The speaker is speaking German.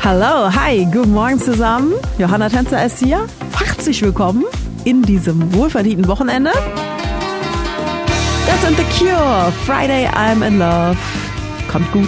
Hallo, hi, guten Morgen zusammen. Johanna Tänzer ist hier. Herzlich willkommen in diesem wohlverdienten Wochenende. Das sind The Cure. Friday, I'm in Love. Kommt gut.